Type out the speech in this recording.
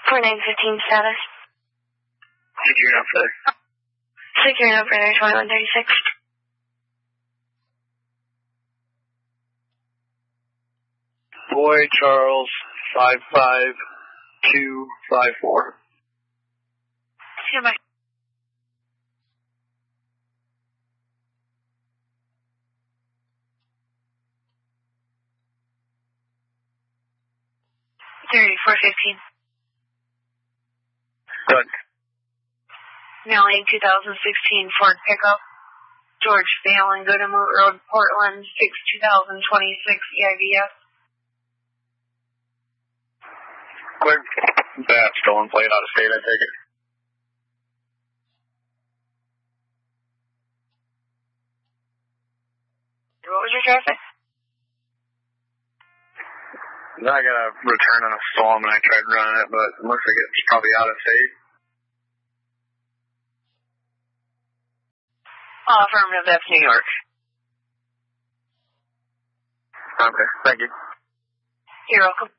4915 status. Securing up there. Securing up for there, 2136. Boy Charles 55254. Goodbye. $34.15. Good. Mailing 2016 Ford pickup. George Phelan, Goodamoot Road, Portland, 6/2026 EIVS. Clear. That stolen plate out of state, I take it. What was your traffic? I got a return on a storm and I tried running it, but it looks like it's probably out of state. Affirmative, that's New York. Okay, thank you. You're welcome.